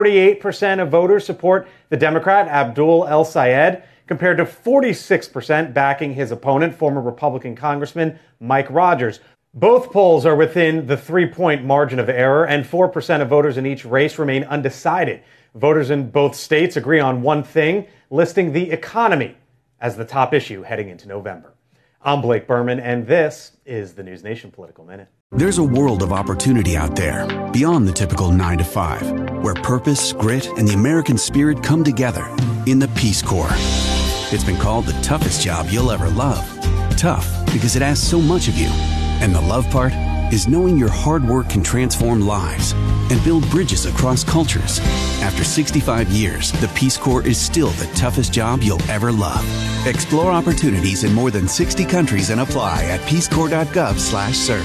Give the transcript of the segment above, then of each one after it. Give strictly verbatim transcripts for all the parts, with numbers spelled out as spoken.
forty-eight percent of voters support the Democrat Abdul El-Sayed, compared to forty-six percent backing his opponent, former Republican Congressman Mike Rogers. Both polls are within the three-point margin of error, and four percent of voters in each race remain undecided. Voters in both states agree on one thing, listing the economy as the top issue heading into November. I'm Blake Berman, and this is the News Nation Political Minute. There's a world of opportunity out there, beyond the typical nine to five, where purpose, grit, and the American spirit come together in the Peace Corps. It's been called the toughest job you'll ever love. Tough because it asks so much of you. And the love part is knowing your hard work can transform lives and build bridges across cultures. After sixty-five years, the Peace Corps is still the toughest job you'll ever love. Explore opportunities in more than sixty countries and apply at peacecorps.gov slash serve.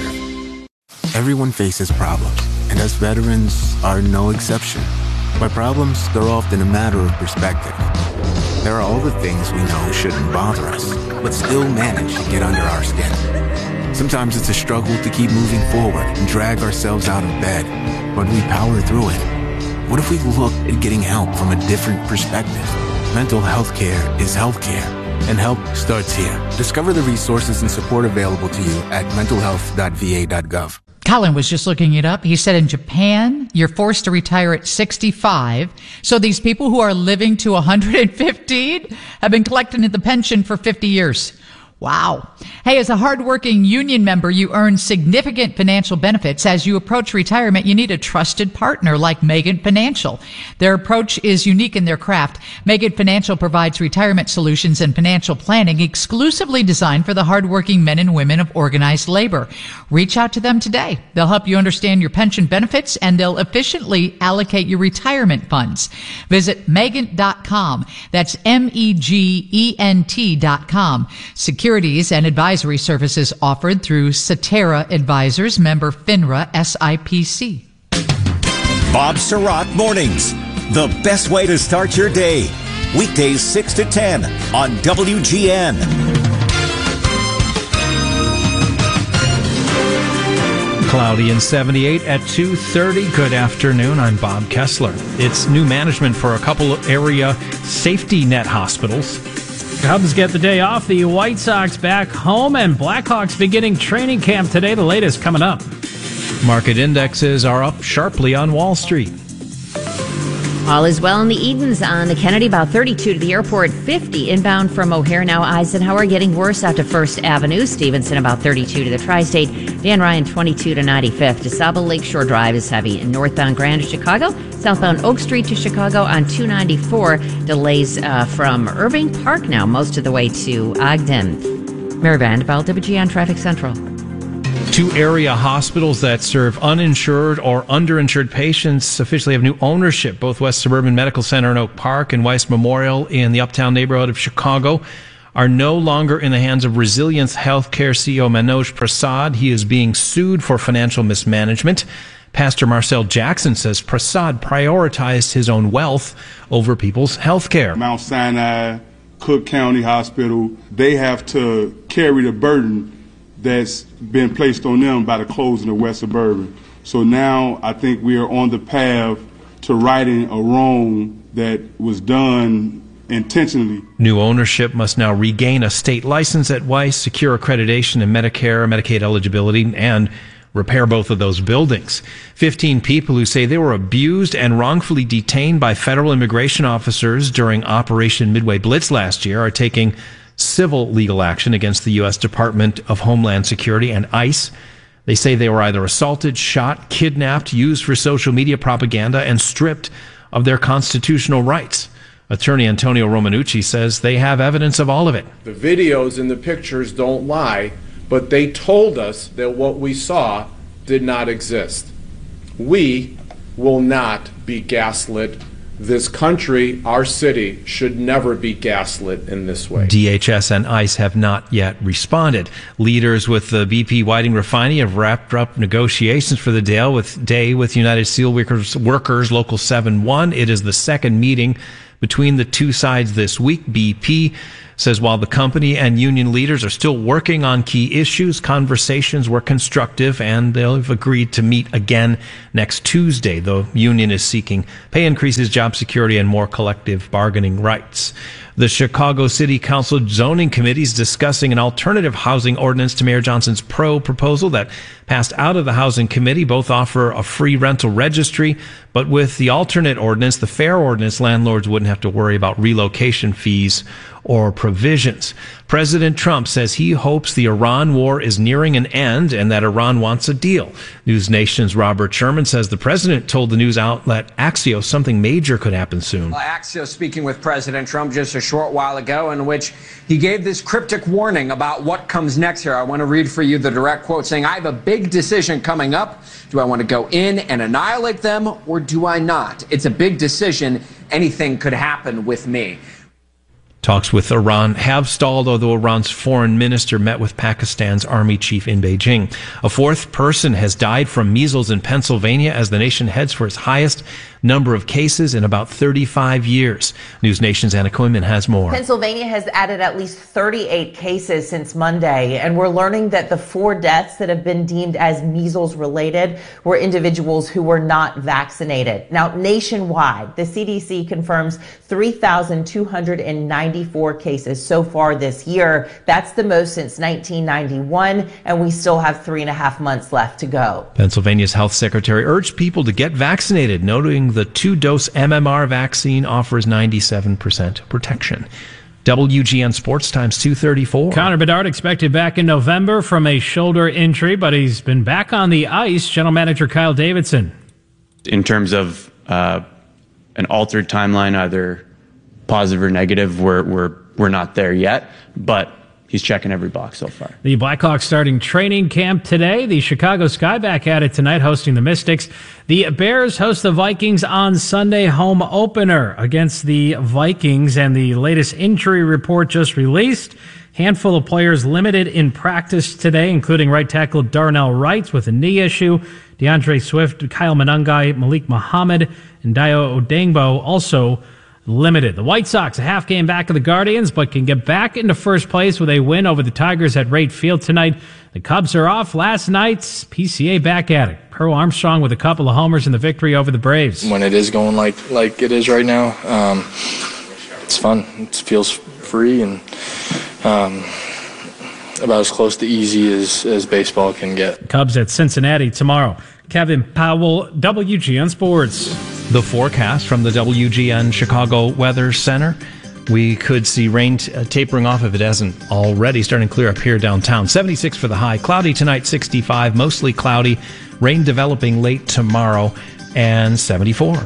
Everyone faces problems, and us veterans are no exception. By problems, they're often a matter of perspective. There are all the things we know shouldn't bother us, but still manage to get under our skin. Sometimes it's a struggle to keep moving forward and drag ourselves out of bed, but we power through it. What if we look at getting help from a different perspective? Mental health care is health care, and help starts here. Discover the resources and support available to you at mental health dot v a dot gov. Colin was just looking it up. He said in Japan, you're forced to retire at sixty-five. So these people who are living to one hundred fifteen have been collecting the pension for fifty years. Wow. Hey, as a hardworking union member, you earn significant financial benefits. As you approach retirement, you need a trusted partner like Megan Financial. Their approach is unique in their craft. Megan Financial provides retirement solutions and financial planning exclusively designed for the hardworking men and women of organized labor. Reach out to them today. They'll help you understand your pension benefits, and they'll efficiently allocate your retirement funds. Visit megan dot com. That's M E G E N T dot com. Secure Securities and advisory services offered through Cetera Advisors, member FINRA S I P C. Bob Surratt Mornings, the best way to start your day. Weekdays six to ten on W G N. Cloudy and seventy-eight at two thirty. Good afternoon. I'm Bob Kessler. It's new management for a couple of area safety net hospitals. Cubs get the day off, the White Sox back home, and Blackhawks beginning training camp today. The latest coming up. Market indexes are up sharply on Wall Street. All is well in the Edens on the Kennedy, about thirty-two to the airport, fifty inbound from O'Hare. Now Eisenhower getting worse out to First Avenue. Stevenson about thirty-two to the Tri-State. Dan Ryan twenty-two to ninety-fifth. DeSable Lakeshore Drive is heavy. In northbound Grand to Chicago. Southbound Oak Street to Chicago on two ninety-four. Delays uh, from Irving Park now, most of the way to Ogden. Mary Vanderbilt, W G N Traffic Central. Two area hospitals that serve uninsured or underinsured patients officially have new ownership. Both West Suburban Medical Center in Oak Park and Weiss Memorial in the uptown neighborhood of Chicago are no longer in the hands of Resilience Healthcare C E O Manoj Prasad. He is being sued for financial mismanagement. Pastor Marcel Jackson says Prasad prioritized his own wealth over people's health care. Mount Sinai, Cook County Hospital, they have to carry the burden that's been placed on them by the closing of West Suburban. So now I think we are on the path to righting a wrong that was done intentionally. New ownership must now regain a state license at Weiss, secure accreditation in Medicare, Medicaid eligibility, and repair both of those buildings. Fifteen people who say they were abused and wrongfully detained by federal immigration officers during Operation Midway Blitz last year are taking civil legal action against the U S Department of Homeland Security and ICE. They say they were either assaulted, shot, kidnapped, used for social media propaganda, and stripped of their constitutional rights. Attorney Antonio Romanucci says they have evidence of all of it. The videos and the pictures don't lie, but they told us that what we saw did not exist. We will not be gaslit. This country, our city, should never be gaslit in this way. D H S and ICE have not yet responded. Leaders with the B P Whiting Refinery have wrapped up negotiations for the day with, day with United Steelworkers Workers Local seven one. It is the second meeting between the two sides this week. B P says while the company and union leaders are still working on key issues, conversations were constructive and they've agreed to meet again next Tuesday. The union is seeking pay increases, job security, and more collective bargaining rights. The Chicago City Council Zoning Committee is discussing an alternative housing ordinance to Mayor Johnson's PRO proposal that passed out of the Housing Committee. Both offer a free rental registry, but with the alternate ordinance, the fair ordinance, landlords wouldn't have to worry about relocation fees or provisions. President Trump says he hopes the Iran war is nearing an end and that Iran wants a deal. News Nation's Robert Sherman says the president told the news outlet Axios something major could happen soon. Well, Axios speaking with President Trump just a short while ago, in which he gave this cryptic warning about what comes next here. I want to read for you the direct quote saying, "I have a big decision coming up. Do I want to go in and annihilate them or do I not? It's a big decision. Anything could happen with me." Talks with Iran have stalled, although Iran's foreign minister met with Pakistan's army chief in Beijing. A fourth person has died from measles in Pennsylvania as the nation heads for its highest number of cases in about thirty-five years. News Nation's Anna Koyman has more. Pennsylvania has added at least thirty-eight cases since Monday, and we're learning that the four deaths that have been deemed as measles related were individuals who were not vaccinated. Now, nationwide, the C D C confirms three thousand two hundred ninety-four cases so far this year. That's the most since nineteen ninety-one, and we still have three and a half months left to go. Pennsylvania's health secretary urged people to get vaccinated, noting the two-dose M M R vaccine offers ninety-seven percent protection. W G N Sports Times two thirty-four. Connor Bedard expected back in November from a shoulder injury, but he's been back on the ice. General Manager Kyle Davidson. In terms of uh, an altered timeline, either positive or negative, we're, we're, we're not there yet, but he's checking every box so far. The Blackhawks starting training camp today. The Chicago Sky back at it tonight, hosting the Mystics. The Bears host the Vikings on Sunday, home opener against the Vikings. And the latest injury report just released. Handful of players limited in practice today, including right tackle Darnell Wright with a knee issue. DeAndre Swift, Kyle Monangai, Malik Muhammad, and Dio Odengbo also limited. The White Sox, a half game back of the Guardians, but can get back into first place with a win over the Tigers at Rate Field tonight. The Cubs are off last night's P C A back at it. Pearl Armstrong with a couple of homers in the victory over the Braves. When it is going like like it is right now, um, it's fun. It feels free and um, about as close to easy as, as baseball can get. Cubs at Cincinnati tomorrow. Kevin Powell, W G N Sports. The forecast from the W G N Chicago Weather Center. We could see rain t- uh, tapering off if it hasn't already, starting to clear up here downtown. seventy-six for the high. Cloudy tonight, sixty-five. Mostly cloudy. Rain developing late tomorrow, and seventy-four.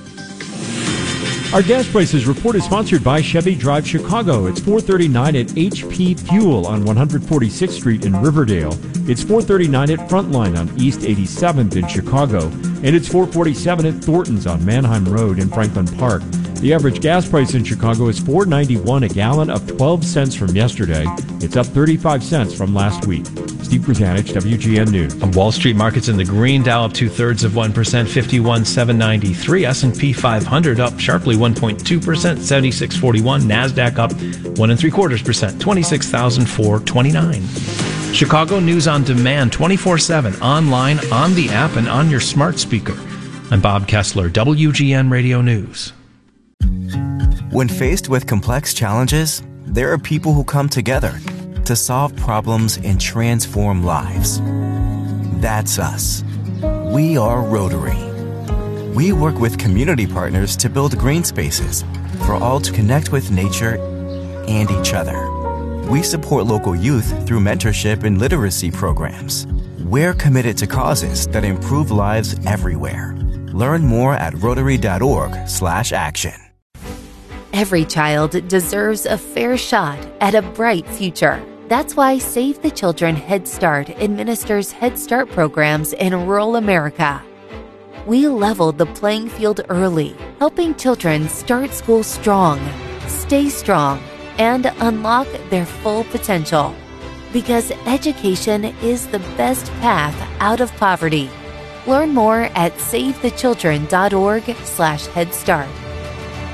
Our gas prices report is sponsored by Chevy Drive Chicago. It's four thirty-nine at H P Fuel on one forty-sixth Street in Riverdale. It's four thirty-nine at Frontline on East eighty-seventh in Chicago. And it's four forty-seven at Thornton's on Manheim Road in Franklin Park. The average gas price in Chicago is four ninety-one a gallon, up twelve cents from yesterday. It's up thirty-five cents from last week. Steve Krasanich, W G N News. On Wall Street, markets in the green, Dow up two-thirds of one percent, fifty-one seven ninety-three. S and P five hundred up sharply one point two percent, seventy-six forty-one. NASDAQ up one and three quarters percent, twenty-six thousand four hundred twenty-nine. Chicago News on Demand, twenty-four seven, online, on the app, and on your smart speaker. I'm Bob Kessler, W G N Radio News. When faced with complex challenges, there are people who come together to solve problems and transform lives. That's us. We are Rotary. We work with community partners to build green spaces for all to connect with nature and each other. We support local youth through mentorship and literacy programs. We're committed to causes that improve lives everywhere. Learn more at rotary.org slash action. Every child deserves a fair shot at a bright future. That's why Save the Children Head Start administers Head Start programs in rural America. We leveled the playing field early, helping children start school strong, stay strong, and unlock their full potential. Because education is the best path out of poverty. Learn more at savethechildren.org slash Head Start.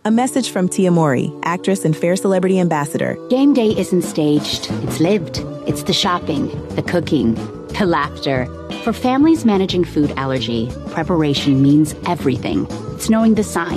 A message from Tia Mori, actress and Fair Celebrity Ambassador. Game day isn't staged, it's lived. It's the shopping, the cooking, the laughter. For families managing food allergy, preparation means everything. It's knowing the signs.